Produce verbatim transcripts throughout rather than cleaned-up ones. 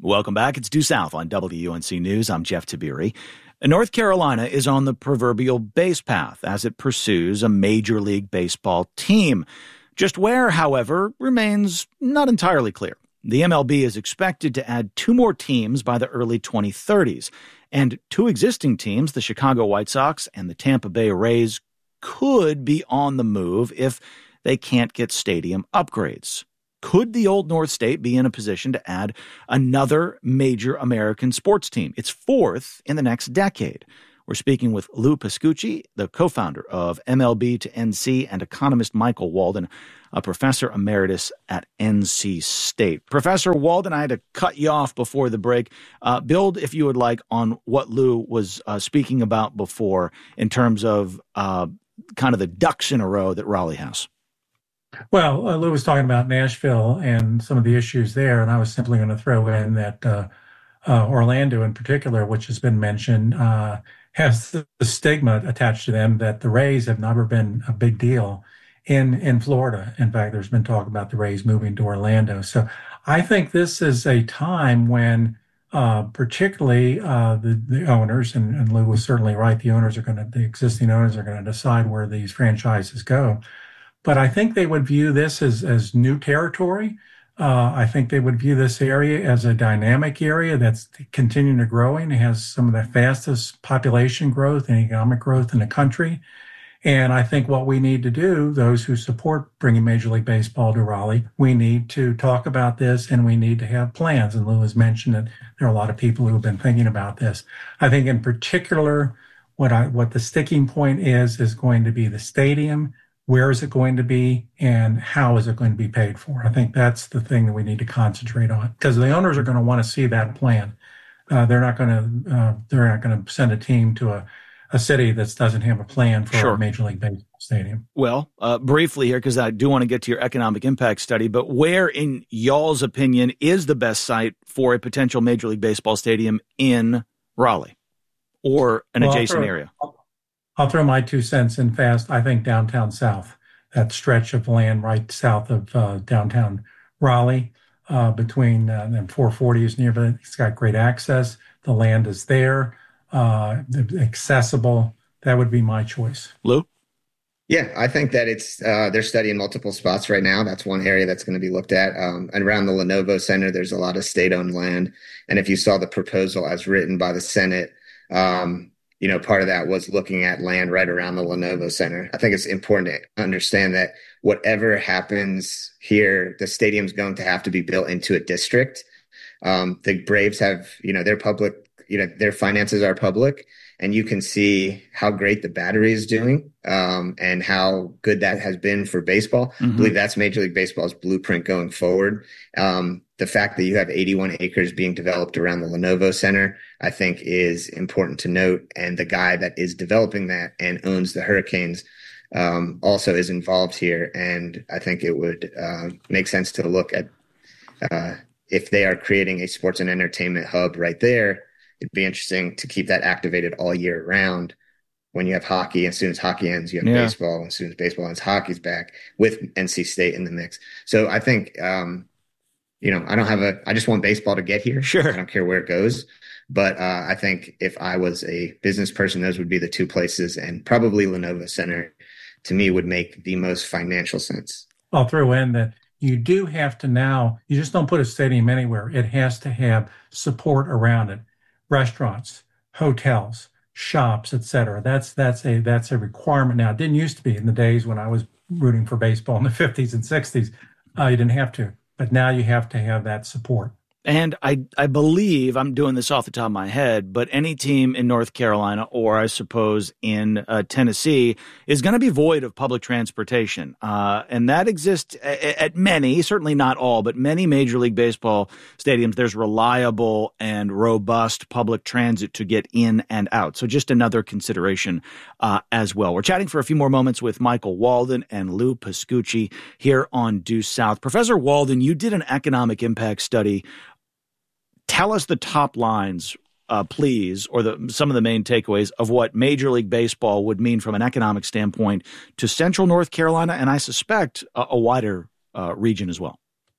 Welcome back. It's Due South on W U N C News. I'm Jeff Tiberi. North Carolina is on the proverbial base path as it pursues a Major League Baseball team. Just where, however, remains not entirely clear. The M L B is expected to add two more teams by the early twenty thirties, and two existing teams, the Chicago White Sox and the Tampa Bay Rays, could be on the move if they can't get stadium upgrades. Could the Old North State be in a position to add another major American sports team? It's fourth in the next decade. We're speaking with Lou Pascucci, the co-founder of M L B to N C, and economist Michael Walden, a professor emeritus at N C State. Professor Walden, I had to cut you off before the break. Uh, build, if you would like, on what Lou was uh, speaking about before in terms of uh, kind of the ducks in a row that Raleigh has. Well, uh, Lou was talking about Nashville and some of the issues there, and I was simply going to throw in that uh, uh, Orlando in particular, which has been mentioned, uh, has the, the stigma attached to them that the Rays have never been a big deal in, in Florida. In fact, there's been talk about the Rays moving to Orlando. So I think this is a time when uh, particularly uh, the, the owners, and, and Lou was certainly right, the owners are going to, the existing owners are going to decide where these franchises go. But I think they would view this as, as new territory. Uh, I think they would view this area as a dynamic area that's continuing to grow and has some of the fastest population growth and economic growth in the country. And I think what we need to do, those who support bringing Major League Baseball to Raleigh, we need to talk about this and we need to have plans. And Lou has mentioned that there are a lot of people who have been thinking about this. I think in particular, what I, what the sticking point is, is going to be the stadium. Where is it going to be and how is it going to be paid for? I think that's the thing that we need to concentrate on because the owners are going to want to see that plan. Uh, they're not going to uh, they're not going to send a team to a, a city that doesn't have a plan for Sure. a Major League Baseball stadium. Well, uh, briefly here, because I do want to get to your economic impact study, but where, in y'all's opinion, is the best site for a potential Major League Baseball stadium in Raleigh or an well, adjacent I'll throw, area? I'll throw my two cents in fast. I think downtown South, that stretch of land right south of uh, downtown Raleigh, uh, between uh, and four forty is nearby. It's got great access. The land is there, uh, accessible. That would be my choice. Lou? Yeah, I think that it's uh, they're studying multiple spots right now. That's one area that's going to be looked at. Um, and around the Lenovo Center, there's a lot of state-owned land. And if you saw the proposal as written by the Senate, um, you know, part of that was looking at land right around the Lenovo Center. I think it's important to understand that whatever happens here, the stadium's going to have to be built into a district. Um, the Braves have, you know, their public, you know, their finances are public, and you can see how great the Battery is doing um, and how good that has been for baseball. Mm-hmm. I believe that's Major League Baseball's blueprint going forward. Um, the fact that you have eighty-one acres being developed around the Lenovo Center, I think is important to note. And the guy that is developing that and owns the Hurricanes um, also is involved here. And I think it would uh, make sense to look at uh, if they are creating a sports and entertainment hub right there. It'd be interesting to keep that activated all year round. When you have hockey, as soon as hockey ends, you have yeah. baseball. As soon as baseball ends, hockey's back with N C State in the mix. So I think, um, you know, I don't have a, I just want baseball to get here. Sure. I don't care where it goes. But uh, I think if I was a business person, those would be the two places, and probably Lenovo Center to me would make the most financial sense. I'll throw in that you do have to now, you just don't put a stadium anywhere. It has to have support around it. Restaurants, hotels, shops, et cetera. That's that's a that's a requirement now. It didn't used to be in the days when I was rooting for baseball in the fifties and sixties. Uh, you didn't have to, but now you have to have that support. And I, I believe, I'm doing this off the top of my head, but any team in North Carolina or I suppose in uh, Tennessee is going to be void of public transportation. Uh, and that exists at, at many, certainly not all, but many Major League Baseball stadiums. There's reliable and robust public transit to get in and out. So just another consideration uh, as well. We're chatting for a few more moments with Michael Walden and Lou Pascucci here on Due South. Professor Walden, you did an economic impact study. Tell us the top lines, uh, please, or the, some of the main takeaways of what Major League Baseball would mean from an economic standpoint to Central North Carolina, and I suspect a, a wider uh, region as well.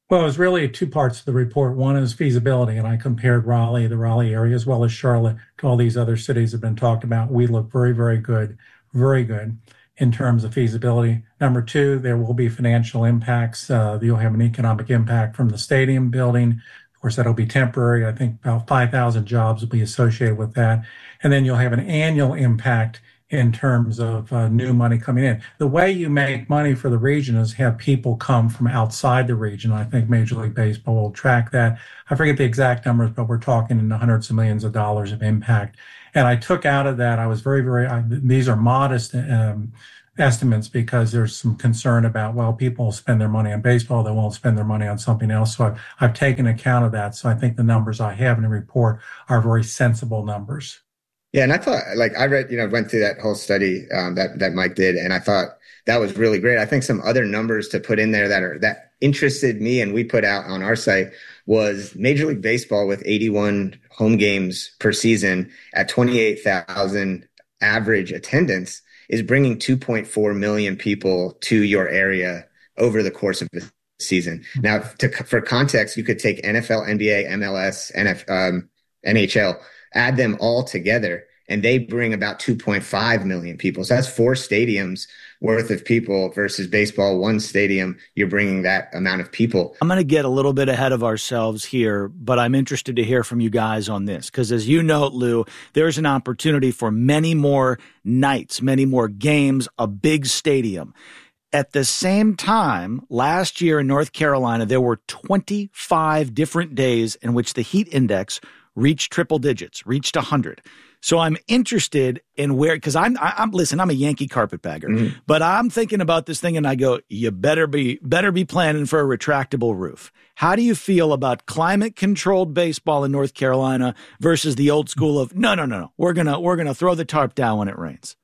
Well, it was really two parts to the report. One is feasibility, and I compared Raleigh, the Raleigh area, as well as Charlotte, to all these other cities that have been talked about. We look very, very good, very good in terms of feasibility. Number two, there will be financial impacts. Uh, you'll have an economic impact from the stadium building. Of course, that'll be temporary. I think about five thousand jobs will be associated with that. And then you'll have an annual impact in terms of uh, new money coming in. The way you make money for the region is have people come from outside the region. I think Major League Baseball will track that. I forget the exact numbers, but we're talking in the hundreds of millions of dollars of impact. And I took out of that, I was very, very, I, these are modest um, estimates because there's some concern about, well, people spend their money on baseball, they won't spend their money on something else. So I've, I've taken account of that. So I think the numbers I have in the report are very sensible numbers. Yeah, and I thought, like, I read, you know, went through that whole study um, that that Mike did, and I thought that was really great. I think some other numbers to put in there that are that interested me, and we put out on our site, was Major League Baseball with eighty-one home games per season at twenty-eight thousand average attendance is bringing two point four million people to your area over the course of the season. Now, to, for context, you could take N F L, N B A, M L S, N F, um, N H L, add them all together, and they bring about two point five million people. So that's four stadiums worth of people versus baseball, one stadium, you're bringing that amount of people. I'm going to get a little bit ahead of ourselves here, but I'm interested to hear from you guys on this. Because as you note, Lou, there's an opportunity for many more nights, many more games, a big stadium. At the same time, last year in North Carolina, there were twenty-five different days in which the heat index reached triple digits, reached one hundred. So I'm interested in where, because I'm, I'm, listen, I'm a Yankee carpetbagger, mm-hmm. but I'm thinking about this thing and I go, you better be, better be planning for a retractable roof. How do you feel about climate controlled baseball in North Carolina versus the old school of, no, no, no, no, we're going to, we're going to throw the tarp down when it rains?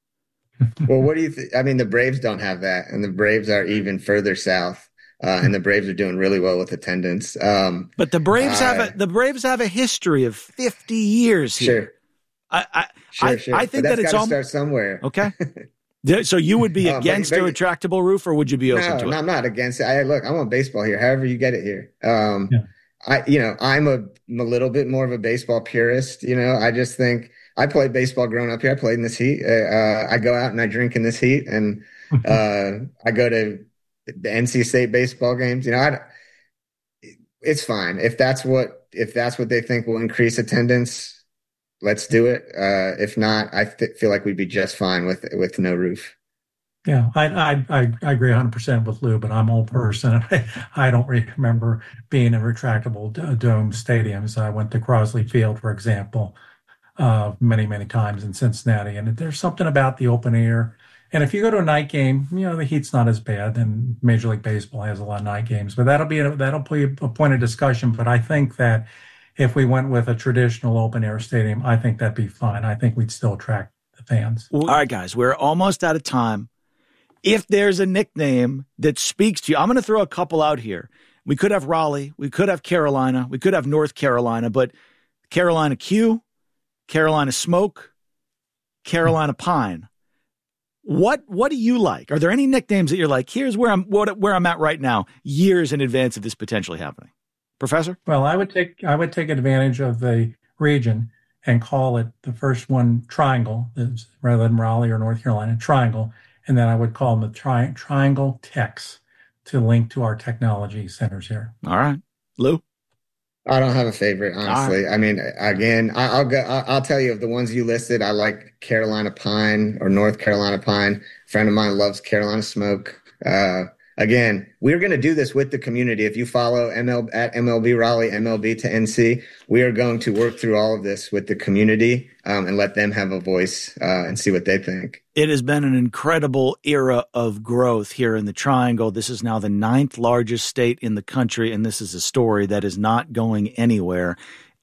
Well, what do you think? I mean, the Braves don't have that, and the Braves are even further south. Uh, and the Braves are doing really well with attendance. Um, but the Braves uh, have a the Braves have a history of fifty years here. Sure, I I, sure, I, sure. I think but that that's it's got to al- start somewhere. Okay. So you would be uh, against but, but, a retractable roof, or would you be open no, to it? No, I'm not against it. I look, I want baseball here. However you get it here. Um, yeah. I, you know, I'm a, I'm a little bit more of a baseball purist. You know, I just think I played baseball growing up here. I played in this heat. Uh, I go out and I drink in this heat, and uh, I go to the N C State baseball games. You know, I, it's fine if that's what if that's what they think will increase attendance. Let's do it. Uh, if not, I th- feel like we'd be just fine with with no roof. Yeah, I I I, I agree one hundred percent with Lou, but I'm an old person. I, I don't remember being in retractable d- dome stadiums. I went to Crosley Field, for example, uh, many many times in Cincinnati, and there's something about the open air. And if you go to a night game, you know, the heat's not as bad, and Major League Baseball has a lot of night games. But that'll be a, that'll be a point of discussion. But I think that if we went with a traditional open air stadium, I think that'd be fine. I think we'd still attract the fans. All right, guys, we're almost out of time. If there's a nickname that speaks to you, I'm going to throw a couple out here. We could have Raleigh, we could have Carolina, we could have North Carolina, but Carolina Q, Carolina Smoke, Carolina Pine. What what do you like? Are there any nicknames that you're like, here's where I'm what, where I'm at right now, years in advance of this potentially happening? Professor? Well, I would take I would take advantage of the region and call it the first one Triangle, rather than Raleigh or North Carolina, Triangle, and then I would call them the tri- Triangle Techs to link to our technology centers here. All right. Lou? I don't have a favorite, honestly. Right. I mean, again, I, I'll go. I'll tell you of the ones you listed. I like Carolina Pine or North Carolina Pine. A friend of mine loves Carolina Smoke. Uh, again, we're going to do this with the community. If you follow M L at M L B Raleigh, M L B to N C, we are going to work through all of this with the community um, and let them have a voice uh, and see what they think. It has been an incredible era of growth here in the Triangle. This is now the ninth largest state in the country, and this is a story that is not going anywhere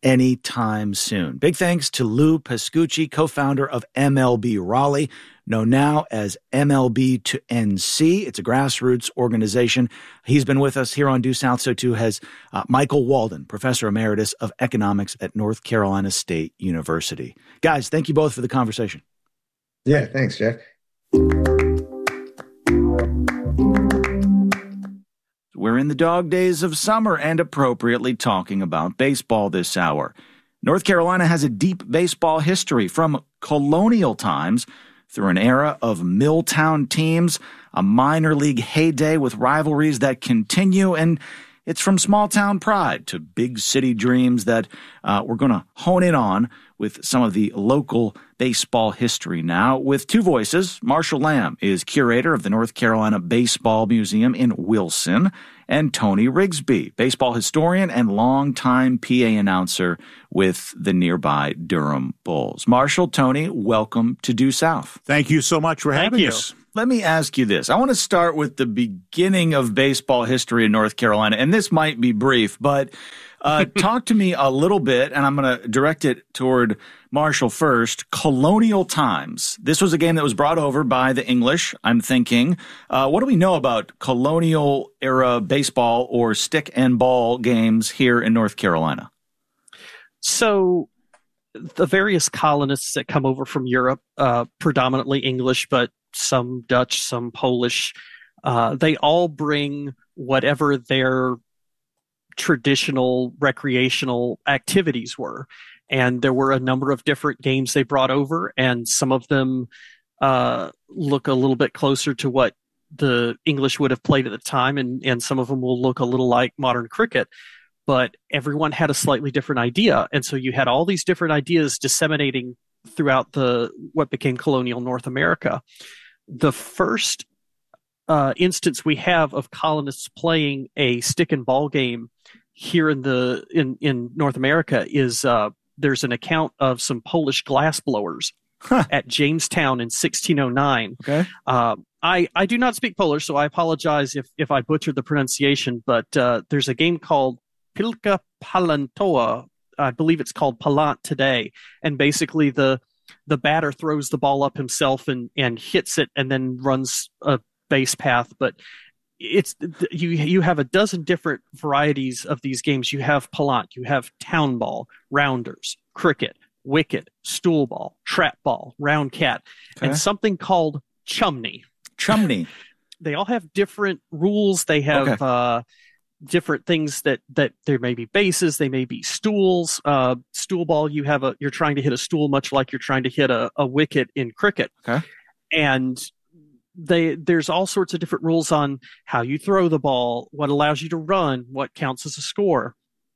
anytime soon. Big thanks to Lou Pascucci, co-founder of M L B Raleigh, known now as M L B to N C. It's a grassroots organization. He's been with us here on Due South. So too has uh, Michael Walden, professor emeritus of economics at North Carolina State University. Guys, thank you both for the conversation. Yeah, thanks, Jeff. We're in the dog days of summer and appropriately talking about baseball this hour. North Carolina has a deep baseball history from colonial times through an era of Milltown teams, a minor league heyday with rivalries that continue, and it's from small-town pride to big city dreams that uh, we're going to hone in on with some of the local baseball history now. With two voices, Marshall Lamb is curator of the North Carolina Baseball Museum in Wilson, and Tony Rigsby, baseball historian and longtime P A announcer with the nearby Durham Bulls. Marshall, Tony, welcome to Due South. Thank you so much for having us. Let me ask you this. I want to start with the beginning of baseball history in North Carolina, and this might be brief, but uh, talk to me a little bit, and I'm going to direct it toward Marshall first. Colonial times. This was a game that was brought over by the English, I'm thinking. Uh, what do we know about colonial-era baseball or stick and ball games here in North Carolina? So the various colonists that come over from Europe, uh, predominantly English, but some Dutch, some Polish, uh, they all bring whatever their traditional recreational activities were. And there were a number of different games they brought over, and some of them uh, look a little bit closer to what the English would have played at the time, and, and some of them will look a little like modern cricket. But everyone had a slightly different idea. And so you had all these different ideas disseminating throughout the what became colonial North America. The first uh, instance we have of colonists playing a stick and ball game here in the in, in North America is uh, there's an account of some Polish glassblowers huh. at Jamestown in sixteen oh nine. Okay. Uh, I, I do not speak Polish, so I apologize if, if I butchered the pronunciation, but uh, there's a game called Pilka Palantoa. I believe it's called Palant today. And basically the the batter throws the ball up himself and, and hits it and then runs a base path. But it's you you have a dozen different varieties of these games. You have Palant, you have town ball, rounders, cricket, wicket, stool ball, trap ball, round cat, okay. and something called chumney. Chumney. They all have different rules. They have okay. uh, different things that, that there may be bases, they may be stools. Uh, stool ball, you have a you're trying to hit a stool much like you're trying to hit a, a wicket in cricket. Okay. And they there's all sorts of different rules on how you throw the ball, what allows you to run, what counts as a score.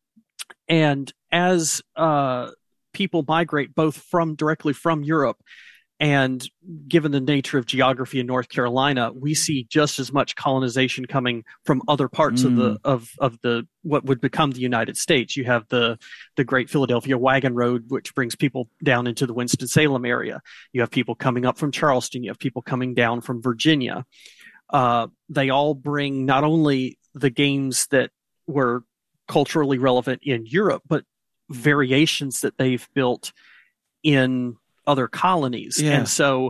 And as uh, people migrate both from directly from Europe, and given the nature of geography in North Carolina, we see just as much colonization coming from other parts mm. of the of of the what would become the United States. You have the the Great Philadelphia Wagon Road, which brings people down into the Winston-Salem area. You have people coming up from Charleston. You have people coming down from Virginia. Uh, they all bring not only the games that were culturally relevant in Europe, but variations that they've built in other colonies. Yeah. And so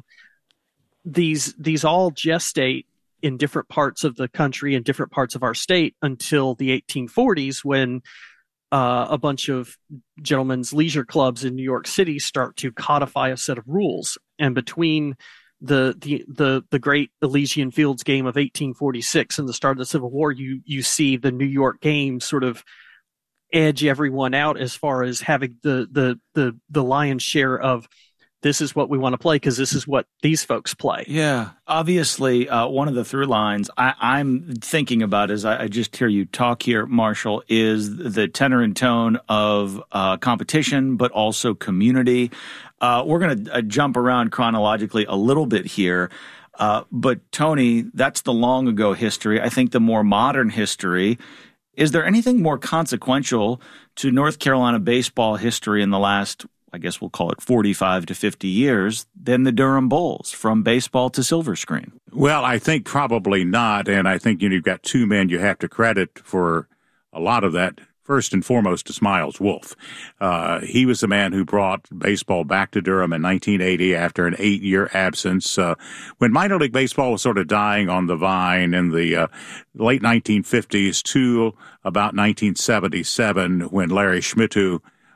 these these all gestate in different parts of the country and different parts of our state until the eighteen forties, when uh, a bunch of gentlemen's leisure clubs in New York City start to codify a set of rules. And between the the the, the great Elysian Fields game of eighteen forty-six and the start of the Civil War, you you see the New York game sort of edge everyone out as far as having the the the, the lion's share of this is what we want to play because this is what these folks play. Yeah. Obviously, uh, one of the through lines I, I'm thinking about as I, I just hear you talk here, Marshall, is the tenor and tone of uh, competition, but also community. Uh, we're going to uh, jump around chronologically a little bit here. Uh, but, Tony, that's the long ago history. I think the more modern history, is there anything more consequential to North Carolina baseball history in the last, I guess we'll call it forty-five to fifty years, than the Durham Bulls, from baseball to silver screen? Well, I think probably not. And I think you know, you've got two men you have to credit for a lot of that. First and foremost is Miles Wolff. Uh, he was the man who brought baseball back to Durham in nineteen eighty after an eight-year absence, uh, when minor league baseball was sort of dying on the vine in the uh, late nineteen fifties to about nineteen seventy-seven, when Larry Schmittou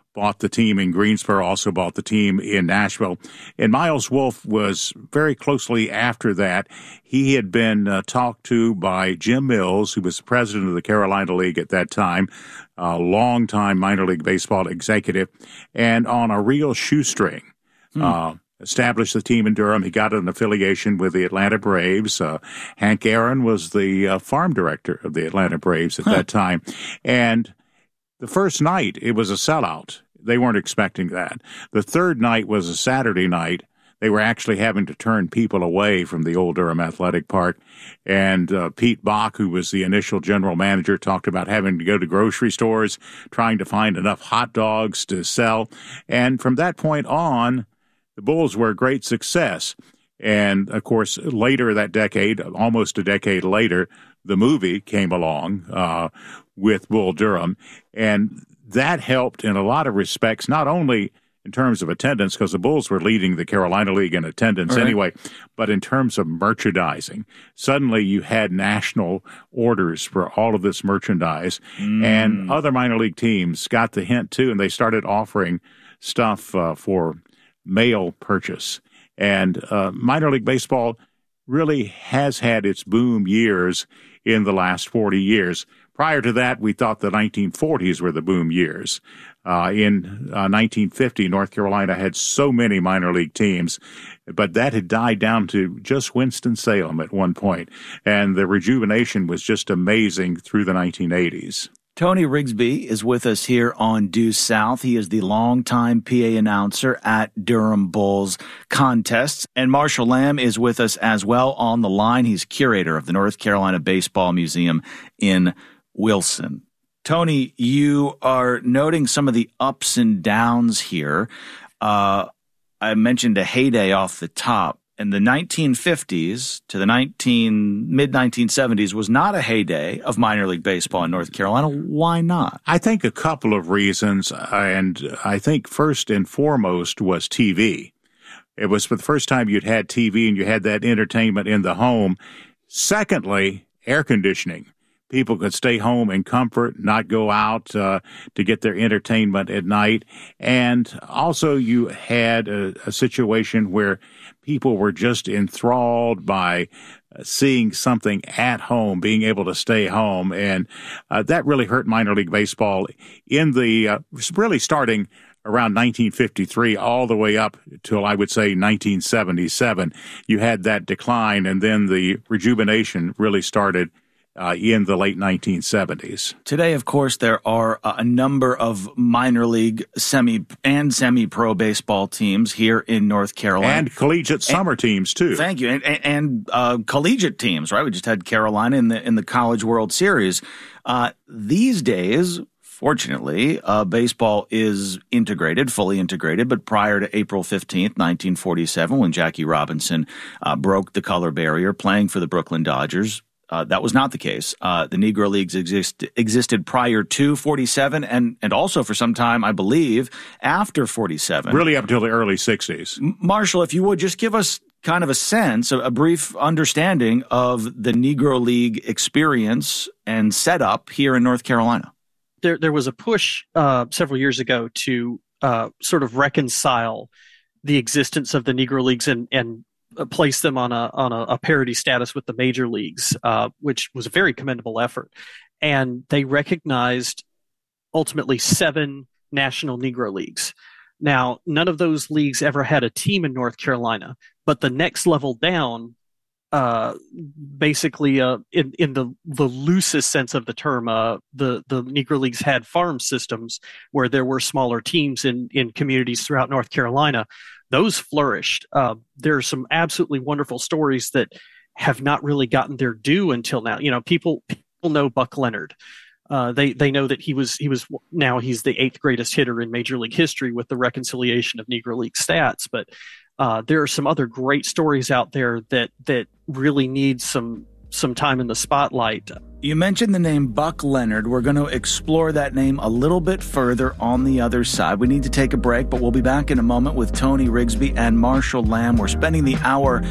bought the team in Greensboro, also bought the team in Nashville. And Miles Wolff was very closely after that. He had been uh, talked to by Jim Mills, who was the president of the Carolina League at that time, a longtime minor league baseball executive, and on a real shoestring, hmm. uh, established the team in Durham. He got an affiliation with the Atlanta Braves. Uh, Hank Aaron was the uh, farm director of the Atlanta Braves at huh. that time. And the first night, it was a sellout. They weren't expecting that. The third night was a Saturday night. They were actually having to turn people away from the old Durham Athletic Park. And uh, Pete Bach, who was the initial general manager, talked about having to go to grocery stores, trying to find enough hot dogs to sell. And from that point on, the Bulls were a great success. And, of course, later that decade, almost a decade later, the movie came along uh, with Bull Durham. And that helped in a lot of respects, not only in terms of attendance, because the Bulls were leading the Carolina League in attendance right. anyway, but in terms of merchandising. Suddenly you had national orders for all of this merchandise, mm. and other minor league teams got the hint, too, and they started offering stuff uh, for mail purchase. And uh, minor league baseball really has had its boom years in the last forty years. Prior to that, we thought the nineteen forties were the boom years. Uh, in uh, nineteen fifty, North Carolina had so many minor league teams, but that had died down to just Winston-Salem at one point. And the rejuvenation was just amazing through the nineteen eighties. Tony Rigsby is with us here on Due South. He is the longtime P A announcer at Durham Bulls contests. And Marshall Lamb is with us as well on the line. He's curator of the North Carolina Baseball Museum in Wilson. Tony, you are noting some of the ups and downs here. Uh, I mentioned a heyday off the top. And the nineteen fifties to the nineteen mid nineteen seventies was not a heyday of minor league baseball in North Carolina. Why not? I think a couple of reasons, and I think first and foremost was T V. It was for the first time you'd had T V and you had that entertainment in the home. Secondly, air conditioning. People could stay home in comfort, not go out uh, to get their entertainment at night. And also you had a, a situation where people were just enthralled by seeing something at home, being able to stay home. And uh, that really hurt minor league baseball in the uh, really starting around nineteen fifty-three all the way up till, I would say, nineteen seventy-seven. You had that decline, and then the rejuvenation really started Uh, in the late nineteen seventies. Today, of course, there are a number of minor league semi and semi-pro baseball teams here in North Carolina. And collegiate summer and, teams, too. Thank you. And, and, and uh, collegiate teams, right? We just had Carolina in the in the College World Series. Uh, these days, fortunately, uh, baseball is integrated, fully integrated, but prior to April fifteenth, nineteen forty-seven, when Jackie Robinson uh, broke the color barrier playing for the Brooklyn Dodgers, Uh, that was not the case. Uh, the Negro Leagues exist, existed prior to forty-seven and, and also for some time, I believe, after forty-seven. Really up until the early sixties. M- Marshall, if you would, just give us kind of a sense, a, a brief understanding of the Negro League experience and setup here in North Carolina. There, there was a push uh, several years ago to uh, sort of reconcile the existence of the Negro Leagues and, and place them on a on a, a parity status with the major leagues, uh, which was a very commendable effort. And they recognized ultimately seven national Negro Leagues. Now, none of those leagues ever had a team in North Carolina, but the next level down, uh, basically, uh, in in the the loosest sense of the term, uh, the the Negro Leagues had farm systems where there were smaller teams in in communities throughout North Carolina. Those flourished. Uh, there are some absolutely wonderful stories that have not really gotten their due until now. You know, people people know Buck Leonard. Uh, they they know that he was he was now he's the eighth greatest hitter in Major League history with the reconciliation of Negro League stats. But uh, there are some other great stories out there that that really need some some time in the spotlight. You mentioned the name Buck Leonard. We're going to explore that name a little bit further on the other side. We need to take a break, but we'll be back in a moment with Tony Rigsby and Marshall Lamb. We're spending the hour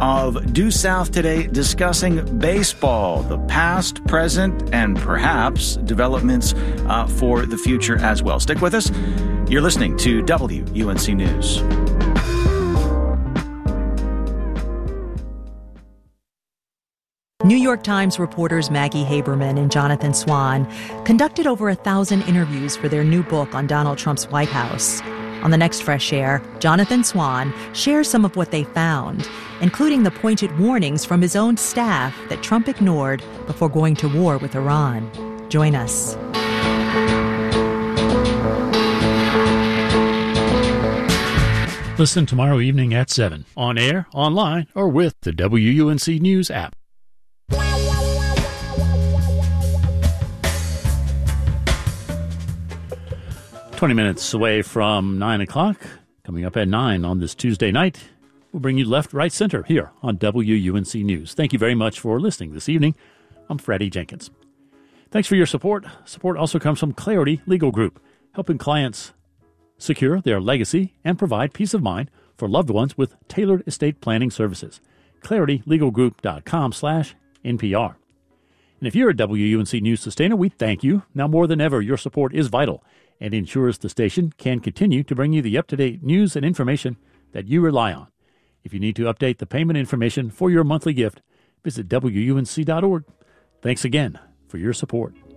of Due South Today, discussing baseball, the past, present, and perhaps developments uh, for the future as well. Stick with us. You're listening to W U N C News. New York Times reporters Maggie Haberman and Jonathan Swan conducted over a thousand interviews for their new book on Donald Trump's White House. On the next Fresh Air, Jonathan Swan shares some of what they found, including the pointed warnings from his own staff that Trump ignored before going to war with Iran. Join us. Listen tomorrow evening at seven, on air, online, or with the W U N C News app. twenty minutes away from nine o'clock. Coming up at nine on this Tuesday night, we'll bring you Left, Right, Center here on W U N C News. Thank you very much for listening this evening. I'm Freddie Jenkins. Thanks for your support. Support also comes from Clarity Legal Group, helping clients secure their legacy and provide peace of mind for loved ones with tailored estate planning services. clarity legal group dot com slash N P R. And if you're a W U N C News sustainer, we thank you. Now more than ever, your support is vital and ensures the station can continue to bring you the up-to-date news and information that you rely on. If you need to update the payment information for your monthly gift, visit W U N C dot org. Thanks again for your support.